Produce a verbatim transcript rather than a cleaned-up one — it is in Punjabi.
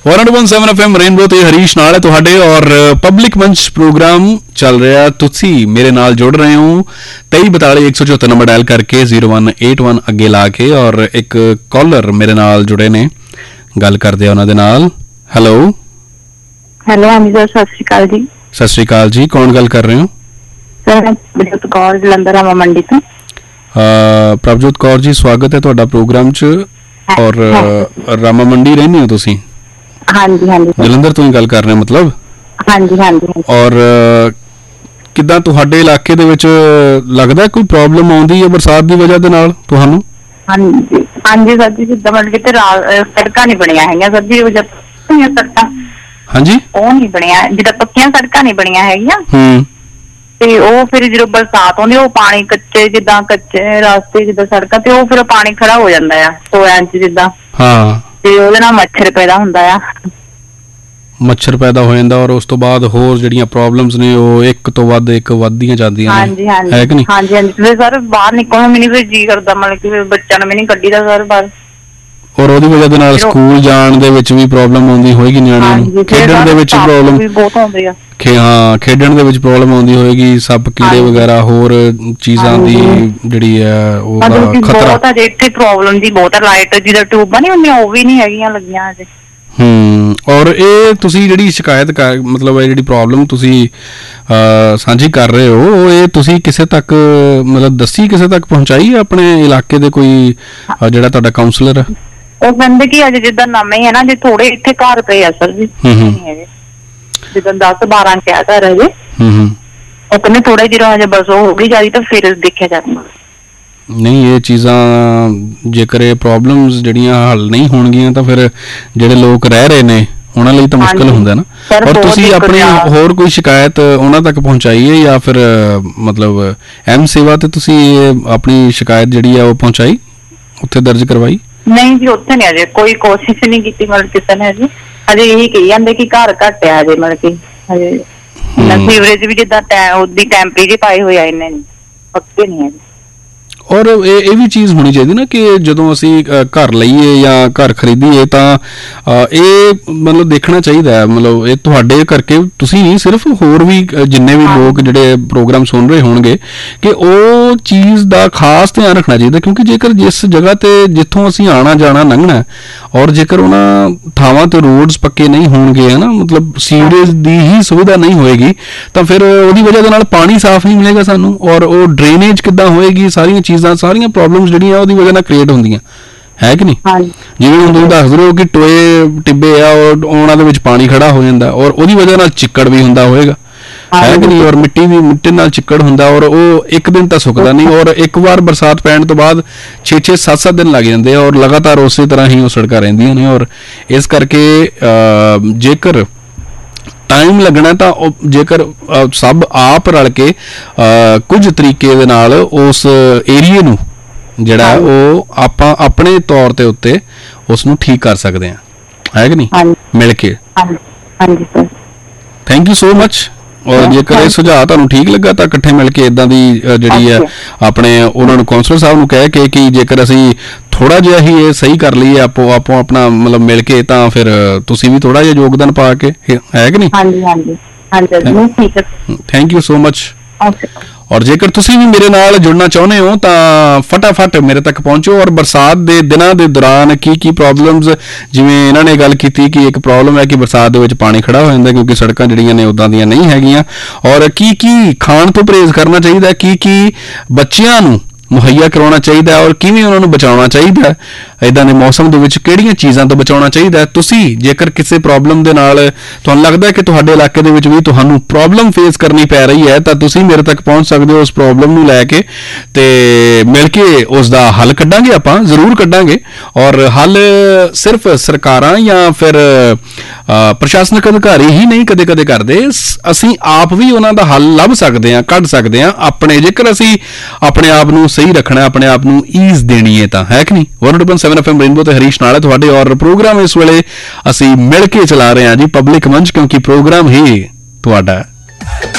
One one seven F M rainbow ते हरीश नाल है तुहाडे और पब्लिक मंच प्रोग्राम चल रहा। तुसी मेरे नाल जुड़ रहे हो तेई बताली एक सौ चौहत्तर नंबर डायल करके जीरो वन एट वन अगे ला के। और एक कॉलर मेरे नाल जुड़े ने, गल करदे उन्हां दे नाल। हेलो हेलो हाँ जी सर, सत श्री अकाल जी। सत श्री अकाल जी, कौन गल कर रहे हो? सर प्रभजोत कौर जलंधर रामा मंडी तो। प्रभजोत कौर जी, स्वागत है तुहाडा प्रोग्राम च। और रामा मंडी रहंदे हो तुसी? हाँ जी हाँ जी। जलंधर तो ही गल कर रहे हैं मतलब? हाँ जी हाँ जी। और किद्दां तुहाडे इलाके दे विच लगदा कोई प्रॉब्लम आउंदी है बरसात दी वजह दे नाल तुहानू? हाँ जी हाँ जी सर जी, जिद्दां मतलब कि सड़कां नहीं बणियां हैगियां सर जी, वजह सड़कां हाँ जी ਉਹ ਨਹੀਂ ਬਣਿਆ, ਜਿੱਦਾਂ ਪੱਕੀਆਂ ਸੜਕਾਂ ਨਹੀਂ ਬਣੀਆਂ ਹੈਗੀਆਂ ਹੂੰ ਤੇ ਉਹ ਫਿਰ ਜਦੋਂ ਬਰਸਾਤ ਆਉਂਦੀ ਉਹ ਪਾਣੀ ਕੱਚੇ ਜਿੱਦਾਂ ਕੱਚੇ ਰਸਤੇ ਜਿੱਦਾਂ ਸੜਕਾਂ ਤੇ ਉਹ ਫਿਰ ਪਾਣੀ ਖੜਾ ਹੋ ਜਾਂਦਾ ਆ ਸੌ ਇੰਚ ਜਿੱਦਾਂ ਹਾਂ, ਤੇ ਉਹਦੇ ਨਾਲ ਮੱਛਰ ਪੈਦਾ ਹੁੰਦਾ ਆ। ਮੱਛਰ ਪੈਦਾ ਹੋ ਜਾਂਦਾ ਔਰ ਉਸ ਤੋਂ ਬਾਅਦ ਹੋਰ ਜਿਹੜੀਆਂ ਪ੍ਰੋਬਲਮਸ ਨੇ ਉਹ ਇੱਕ ਤੋਂ ਵੱਧ ਇੱਕ ਵੱਧਦੀਆਂ ਜਾਂਦੀਆਂ ਨੇ। ਹਾਂਜੀ ਹਾਂਜੀ ਹੈ ਕਿ ਨਹੀਂ? ਹਾਂਜੀ ਹਾਂਜੀ ਤੇ ਸਰ ਬਾਹਰ ਨਿਕਲਣ ਨੂੰ ਮੈਨੂੰ ਵੀ ਜੀ ਕਰਦਾ, ਮਤਲਬ ਕਿ ਬੱਚਿਆਂ ਨੂੰ ਵੀ ਨਹੀਂ ਕੱਢੀਦਾ ਸਰ ਬਾਹਰ। और ਉਹਦੀ ਵਜ੍ਹਾ ਦੇ ਨਾਲ ਸਕੂਲ ਜਾਣ ਦੇ ਵਿੱਚ ਵੀ ਪ੍ਰੋਬਲਮ ਆਉਂਦੀ ਹੋਏਗੀ ਨਿਆਣਿਆਂ ਨੂੰ, ਖੇਡਣ ਦੇ ਵਿੱਚ ਪ੍ਰੋਬਲਮ ਵੀ ਬਹੁਤ ਆਉਂਦੀ ਆ ਕਿ ਹਾਂ ਖੇਡਣ ਦੇ ਵਿੱਚ ਪ੍ਰੋਬਲਮ ਆਉਂਦੀ ਹੋਏਗੀ, ਸੱਪ ਕੀੜੇ ਵਗੈਰਾ ਹੋਰ ਚੀਜ਼ਾਂ ਦੀ ਜਿਹੜੀ ਹੈ ਉਹ ਖਤਰਾ ਬਹੁਤ ਆ। ਜੇ ਇੱਥੇ ਪ੍ਰੋਬਲਮ ਦੀ ਬਹੁਤ ਆ, ਲਾਈਟ ਜਿਹਦਾ ਟਿਊਬਾਂ ਨਹੀਂ ਹੁੰਦੀਆਂ ਉਹ ਵੀ ਨਹੀਂ ਹੈਗੀਆਂ ਲੱਗੀਆਂ ਅਜੇ। ਹੂੰ ਔਰ ਇਹ ਤੁਸੀਂ ਜਿਹੜੀ ਸ਼ਿਕਾਇਤ ਕਰ ਮਤਲਬ ਇਹ ਜਿਹੜੀ ਪ੍ਰੋਬਲਮ ਤੁਸੀਂ ਸਾਂਝੀ ਕਰ ਰਹੇ ਹੋ ਇਹ ਤੁਸੀਂ ਕਿਸੇ ਤੱਕ ਮਤਲਬ ਦੱਸੀ, ਕਿਸੇ ਤੱਕ ਪਹੁੰਚਾਈ ਆਪਣੇ ਇਲਾਕੇ ਦੇ ਕੋਈ ਜਿਹੜਾ ਤੁਹਾਡਾ ਕਾਉਂਸਲਰ? ਉਹ ਕਹਿੰਦੇ ਕਿ ਅਜੇ ਜਿੱਦਾਂ ਨਵੇਂ ਹੈ ਨਾ, ਜੇ ਥੋੜੇ ਇੱਥੇ ਘਰ ਪਏ ਆ ਸਰ ਜੀ, ਜਿੱਦਾਂ ਦਸ ਬਾਰਾਂ ਕਿਹਾ ਘਰ ਅਜੇ, ਉਹ ਕਹਿੰਦੇ ਥੋੜੇ ਜਿਹੇ ਹਜੇ ਬਸ ਉਹ ਹੋ ਗਈ ਜਾਰੀ ਤਾਂ ਫਿਰ ਦੇਖਿਆ ਜਾਊਗਾ। ਨਹੀਂ ਇਹ ਚੀਜ਼ਾਂ ਜੇਕਰ ਇਹ ਪ੍ਰੋਬਲਮਸ ਜਿਹੜੀਆਂ ਹੱਲ ਨਹੀਂ ਹੋਣਗੀਆਂ ਤਾਂ ਫਿਰ ਜਿਹੜੇ ਲੋਕ ਰਹਿ ਰਹੇ ਨੇ ਉਹਨਾਂ ਲਈ ਤਾਂ ਮੁਸ਼ਕਲ ਹੁੰਦਾ ਨਾ। ਔਰ ਤੁਸੀਂ ਆਪਣੀ ਹੋਰ ਕੋਈ ਸ਼ਿਕਾਇਤ ਉਹਨਾਂ ਤੱਕ ਪਹੁੰਚਾਈ ਹੈ ਜਾਂ ਫਿਰ ਮਤਲਬ ਐਮ ਸੇਵਾ ਤੇ ਤੁਸੀਂ ਆਪਣੀ ਸ਼ਿਕਾਇਤ ਜਿਹੜੀ ਆ ਉਹ ਪਹੁੰਚਾਈ, ਉੱਥੇ ਦਰਜ ਕਰਵਾਈ? ਨਹੀਂ ਜੀ ਉੱਥੇ ਨਹੀਂ ਅਜੇ ਕੋਈ ਕੋਸ਼ਿਸ਼ ਨਹੀਂ ਕੀਤੀ, ਮਤਲਬ ਕਿਸੇ ਨੇ ਅਜੇ ਅਜੇ ਇਹੀ ਕਹੀ ਜਾਂਦੇ ਕਿ ਘਰ ਘੱਟ ਆ ਅਜੇ, ਮਤਲਬ ਕਿ ਅਜੇ ਸੀਵਰੇਜ ਵੀ ਜਿੱਦਾਂ ਉਹਦੀ ਟੈਂਪੀ ਜਿਹੀ ਪਾਏ ਹੋਏ ਆ, ਇੰਨੇ ਨਹੀਂ ਪੱਕੇ ਨਹੀਂ ਹੈ। ਔਰ ਇਹ ਇਹ ਵੀ ਚੀਜ਼ ਹੋਣੀ ਚਾਹੀਦੀ ਨਾ ਕਿ ਜਦੋਂ ਅਸੀਂ ਘਰ ਲਈਏ ਜਾਂ ਘਰ ਖਰੀਦੀਏ ਤਾਂ ਇਹ ਮਤਲਬ ਦੇਖਣਾ ਚਾਹੀਦਾ ਹੈ, ਮਤਲਬ ਇਹ ਤੁਹਾਡੇ ਕਰਕੇ ਤੁਸੀਂ ਨਹੀਂ ਸਿਰਫ ਹੋਰ ਵੀ ਜਿੰਨੇ ਵੀ ਲੋਕ ਜਿਹੜੇ ਪ੍ਰੋਗਰਾਮ ਸੁਣ ਰਹੇ ਹੋਣਗੇ ਕਿ ਉਹ ਚੀਜ਼ ਦਾ ਖਾਸ ਧਿਆਨ ਰੱਖਣਾ ਚਾਹੀਦਾ। ਕਿਉਂਕਿ ਜੇਕਰ ਜਿਸ ਜਗ੍ਹਾ ਤੇ ਜਿੱਥੋਂ ਅਸੀਂ ਆਉਣਾ ਜਾਣਾ ਲੰਘਣਾ ਔਰ ਜੇਕਰ ਉਹਨਾਂ ਥਾਵਾਂ ਤੇ ਰੋਡਸ ਪੱਕੇ ਨਹੀਂ ਹੋਣਗੇ ਹੈ ਨਾ, ਮਤਲਬ ਸੀਵਰੇਜ ਦੀ ਹੀ ਸੁਵਿਧਾ ਨਹੀਂ ਹੋਏਗੀ ਤਾਂ ਫਿਰ ਉਹਦੀ ਵਜ੍ਹਾ ਦੇ ਨਾਲ ਪਾਣੀ ਸਾਫ਼ ਨਹੀਂ ਮਿਲੇਗਾ ਸਾਨੂੰ, ਔਰ ਉਹ ਡਰੇਨੇਜ ਕਿੱਦਾਂ ਹੋਏਗੀ, ਸਾਰੀਆਂ ਚੀਜ਼ਾਂ ਸਾਰੀਆਂ ਪ੍ਰੋਬਲਮਸ ਜਿਹੜੀਆਂ ਉਹਦੀ ਵਜ੍ਹਾ ਨਾਲ ਕ੍ਰੀਏਟ ਹੁੰਦੀਆਂ ਹੈ ਕਿ ਨਹੀਂ? ਜਿਵੇਂ ਹੁਣ ਤੁਸੀਂ ਦੱਸ ਰਹੇ ਹੋ ਕਿ ਟੋਏ ਟਿੱਬੇ ਆ ਔਰ ਉਹਨਾਂ ਦੇ ਵਿੱਚ ਪਾਣੀ ਖੜਾ ਹੋ ਜਾਂਦਾ ਔਰ ਉਹਦੀ ਵਜ੍ਹਾ ਨਾਲ ਚਿੱਕੜ ਵੀ ਹੁੰਦਾ ਹੋਏਗਾ ਹੈ ਕਿ ਨਹੀਂ? ਔਰ ਮਿੱਟੀ ਵੀ ਮਿੱਟੀ ਨਾਲ ਚਿੱਕੜ ਹੁੰਦਾ ਔਰ ਉਹ ਇੱਕ ਦਿਨ ਤਾਂ ਸੁੱਕਦਾ ਨਹੀਂ ਔਰ ਇੱਕ ਵਾਰ ਬਰਸਾਤ ਪੈਣ ਤੋਂ ਬਾਅਦ ਛੇ ਛੇ ਸੱਤ ਸੱਤ ਦਿਨ ਲੱਗ ਜਾਂਦੇ ਆ ਔਰ ਲਗਾਤਾਰ ਉਸੇ ਤਰ੍ਹਾਂ ਹੀ ਉਹ ਸੜਕਾਂ ਰਹਿੰਦੀਆਂ ਨੇ। ਔਰ ਇਸ ਕਰਕੇ ਜੇਕਰ ਟਾਈਮ ਲੱਗਣਾ ਤਾਂ ਜੇਕਰ ਸਭ ਆਪ ਰਲ ਕੇ ਕੁਝ ਤਰੀਕੇ ਦੇ ਨਾਲ ਉਸ ਏਰੀਏ ਨੂੰ ਜਿਹੜਾ ਉਹ ਆਪਾਂ ਆਪਣੇ ਤੌਰ ਤੇ ਉੱਤੇ ਉਸ ਨੂੰ ਠੀਕ ਕਰ ਸਕਦੇ ਹਾਂ ਹੈ ਕਿ ਨਹੀਂ, ਮਿਲ ਕੇ। ਹਾਂਜੀ sir, thank you so much. ਔਰ ਜੇਕਰ ਇਹ ਸੁਝਾਅ ਤੁਹਾਨੂੰ ਠੀਕ ਲੱਗਾ ਤਾਂ ਇਕੱਠੇ ਮਿਲ ਕੇ ਇਦਾਂ ਦੀ ਜਿਹੜੀ ਹੈ ਆਪਣੇ ਉਹਨਾਂ ਨੂੰ ਕਾਉਂਸਲਰ ਸਾਹਿਬ ਨੂੰ ਕਹਿ ਕੇ ਕਿ ਜੇਕਰ ਅਸੀਂ ਥੋੜਾ ਜਿਹਾ ਹੀ ਇਹ ਸਹੀ ਕਰ ਲਈਏ ਆਪੋ ਆਪੋ ਆਪਣਾ ਮਤਲਬ ਮਿਲ ਕੇ ਤਾਂ ਫਿਰ ਤੁਸੀਂ ਵੀ ਥੋੜਾ ਜਿਹਾ ਯੋਗਦਾਨ ਪਾ ਕੇ ਹੈ ਕਿ ਨਹੀਂ? ਹਾਂਜੀ ਹਾਂਜੀ ਹਾਂਜੀ ਠੀਕ ਹੈ, ਥੈਂਕ ਯੂ ਸੋ ਮਚ। ਔਰ ਜੇਕਰ ਤੁਸੀਂ ਵੀ ਮੇਰੇ ਨਾਲ ਜੁੜਨਾ ਚਾਹੁੰਦੇ ਹੋ ਤਾਂ ਫਟਾਫਟ ਮੇਰੇ ਤੱਕ ਪਹੁੰਚੋ। ਔਰ ਬਰਸਾਤ ਦੇ ਦਿਨਾਂ ਦੇ ਦੌਰਾਨ ਕੀ ਕੀ ਪ੍ਰੋਬਲਮਸ, ਜਿਵੇਂ ਇਹਨਾਂ ਨੇ ਗੱਲ ਕੀਤੀ ਕਿ ਇੱਕ ਪ੍ਰੋਬਲਮ ਹੈ ਕਿ ਬਰਸਾਤ ਦੇ ਵਿੱਚ ਪਾਣੀ ਖੜਾ ਹੋ ਜਾਂਦਾ ਕਿਉਂਕਿ ਸੜਕਾਂ ਜਿਹੜੀਆਂ ਨੇ ਉੱਦਾਂ ਦੀਆਂ ਨਹੀਂ ਹੈਗੀਆਂ, ਔਰ ਕੀ ਕੀ ਖਾਣ ਤੋਂ ਪਰਹੇਜ਼ ਕਰਨਾ ਚਾਹੀਦਾ, ਕੀ ਕੀ ਬੱਚਿਆਂ ਨੂੰ ਮੁਹੱਈਆ ਕਰਵਾਉਣਾ ਚਾਹੀਦਾ ਔਰ ਕਿਵੇਂ ਉਹਨਾਂ ਨੂੰ ਬਚਾਉਣਾ ਚਾਹੀਦਾ, ਇੱਦਾਂ ਦੇ ਮੌਸਮ ਦੇ ਵਿੱਚ ਕਿਹੜੀਆਂ ਚੀਜ਼ਾਂ ਤੋਂ ਬਚਾਉਣਾ ਚਾਹੀਦਾ। ਤੁਸੀਂ ਜੇਕਰ ਕਿਸੇ ਪ੍ਰੋਬਲਮ ਦੇ ਨਾਲ ਤੁਹਾਨੂੰ ਲੱਗਦਾ ਕਿ ਤੁਹਾਡੇ ਇਲਾਕੇ ਦੇ ਵਿੱਚ ਵੀ ਤੁਹਾਨੂੰ ਪ੍ਰੋਬਲਮ ਫੇਸ ਕਰਨੀ ਪੈ ਰਹੀ ਹੈ ਤਾਂ ਤੁਸੀਂ ਮੇਰੇ ਤੱਕ ਪਹੁੰਚ ਸਕਦੇ ਹੋ ਉਸ ਪ੍ਰੋਬਲਮ ਨੂੰ ਲੈ ਕੇ ਤੇ ਮਿਲ ਕੇ ਉਸ ਦਾ ਹੱਲ ਕੱਢਾਂਗੇ, ਆਪਾਂ ਜ਼ਰੂਰ ਕੱਢਾਂਗੇ। ਔਰ ਹੱਲ ਸਿਰਫ ਸਰਕਾਰਾਂ ਜਾਂ ਫਿਰ ਪ੍ਰਸ਼ਾਸਨਿਕ ਅਧਿਕਾਰੀ ਹੀ ਨਹੀਂ ਕਦੇ ਕਦੇ ਕਰਦੇ, ਅਸੀਂ ਆਪ ਵੀ ਉਹਨਾਂ ਦਾ ਹੱਲ ਲੱਭ ਸਕਦੇ ਹਾਂ, ਕੱਢ ਸਕਦੇ ਹਾਂ ਆਪਣੇ, ਜੇਕਰ ਅਸੀਂ ਆਪਣੇ ਆਪ ਨੂੰ ਸਹੀ ਰੱਖਣਾ, ਆਪਣੇ ਆਪ ਨੂੰ ਈਜ਼ ਦੇਣੀ ਹੈ ਤਾਂ ਹੈ ਕਿ ਨਹੀਂ? One one seven F M rainbow ते हरीश नाल है तुहाडे और प्रोग्राम इस वेले असीं मिल के चला रहे हैं जी पब्लिक मंच, क्योंकि प्रोग्राम ही तुहाडा है।